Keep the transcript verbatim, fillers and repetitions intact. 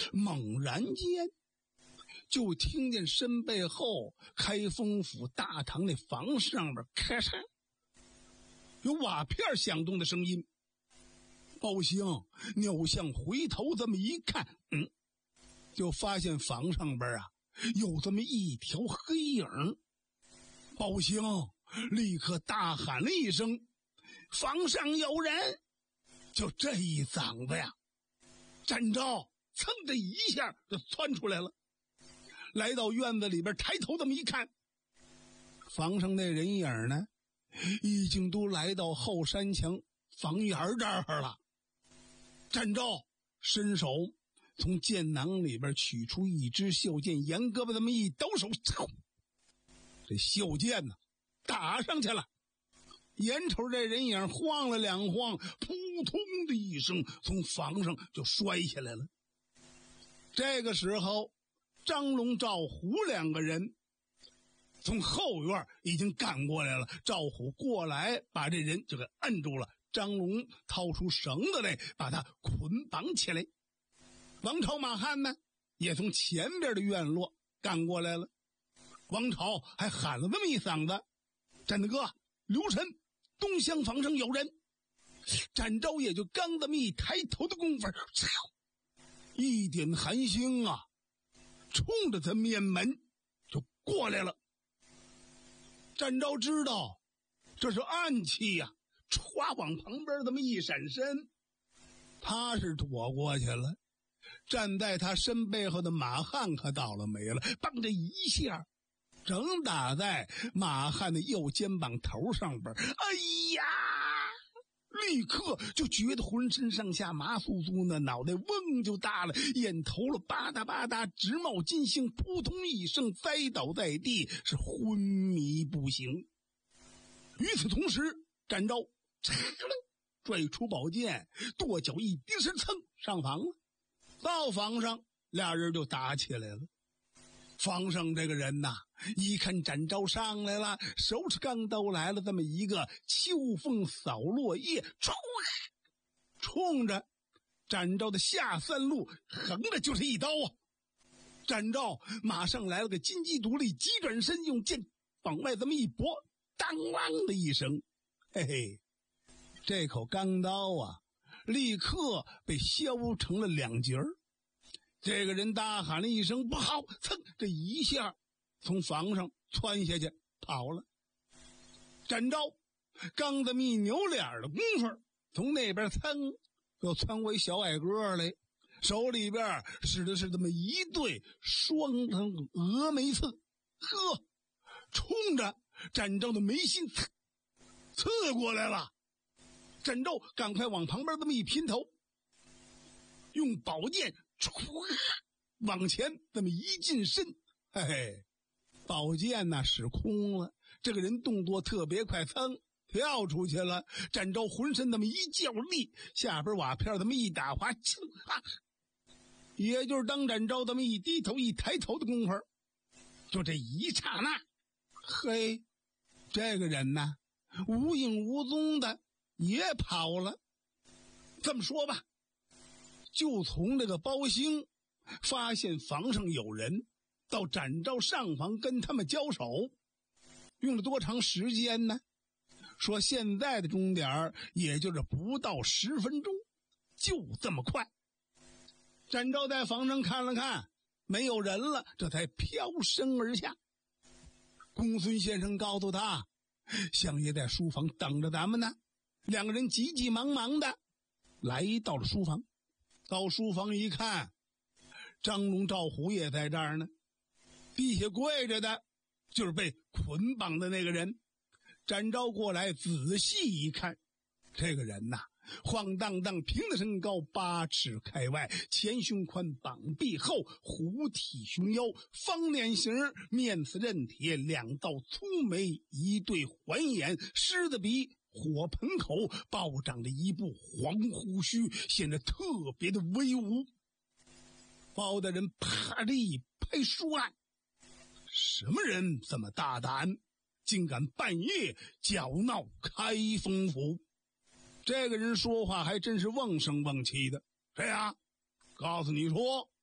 猛然间就听见身背后开封府大堂那房上面咔嚓有瓦片响动的声音。包兴扭向回头这么一看，嗯，就发现房上边啊有这么一条黑影。包兴立刻大喊了一声：“房上有人！”就这一嗓子呀，展昭噌的一下就窜出来了，来到院子里边，抬头这么一看，房上那人影呢，已经都来到后山墙房檐这儿了。展昭伸手从剑囊里边取出一支袖剑，沿胳膊这么一抖手，这袖剑呢打上去了。眼瞅这人影晃了两晃，扑通的一声从房上就摔下来了。这个时候张龙赵虎两个人从后院已经赶过来了，赵虎过来把这人就给摁住了，张龙掏出绳子来把他捆绑起来。王朝马汉呢也从前边的院落赶过来了。王朝还喊了那么一嗓子：“展大哥，刘晨，东厢房上有人。”展昭也就刚这么一抬头的功夫，一点寒星啊冲着他面门就过来了。展昭知道这是暗器呀、啊，歘往旁边这么一闪身，他是躲过去了。站在他身背后的马汉可倒了霉了，棒这一下正打在马汉的右肩膀头上边。哎呀，立刻就觉得浑身上下麻酥酥的，脑袋嗡就大了，眼头了吧嗒吧嗒直冒金星，扑通一声栽倒在地，是昏迷不醒。与此同时，展昭拽出宝剑，跺脚一低身，噌上房了。到房上俩人就打起来了。房上这个人呐，一看展昭上来了，手持钢刀来了，这么一个秋风扫落叶，冲冲着展昭的下三路横着就是一刀啊！展昭马上来了个金鸡独立，急转身用剑往外这么一拨，当啷的一声，嘿嘿，这口钢刀啊立刻被削成了两截儿。这个人大喊了一声不好，噌，这一下从房上窜下去跑了。展昭刚这么一扭脸的功夫，从那边噌又窜回小矮个来，手里边使的是这么一对双层峨眉刺，呵，冲着展昭的眉心刺刺过来了。展昭赶快往旁边这么一偏头，用宝剑往前这么一近身，嘿嘿，宝剑呐使空了，这个人动作特别快，噌跳出去了。展昭浑身这么一较力，下边瓦片这么一打滑，噌啊！也就是当展昭这么一低头一抬头的功夫，就这一刹那，嘿，这个人呐无影无踪的也跑了。这么说吧，就从这个包兴发现房上有人，到展昭上房跟他们交手，用了多长时间呢？说现在的钟点也就是不到十分钟，就这么快。展昭在房上看了看，没有人了，这才飘身而下。公孙先生告诉他，相爷在书房等着咱们呢。两个人急急忙忙的来到了书房。到书房一看，张龙赵虎也在这儿呢，地下跪着的就是被捆绑的那个人。展昭过来仔细一看，这个人呐晃荡荡，平的身高八尺开外，前胸宽，膀臂厚，虎体熊腰，方脸型，面似刃铁，两道粗眉，一对环眼，狮子鼻，火盆口，暴长着一部黄胡须，显得特别的威武。包大人啪的一拍书案，什么人这么大胆，竟敢半夜搅闹开封府？这个人说话还真是瓮声瓮气的。谁呀？告诉你说，